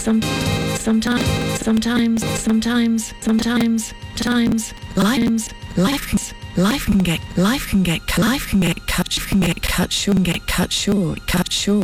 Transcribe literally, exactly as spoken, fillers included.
some, sometimes, sometimes, sometimes, sometimes, times, lives, life, life can get, life can get, life can get cut, can get cut short, get cut short, cut short.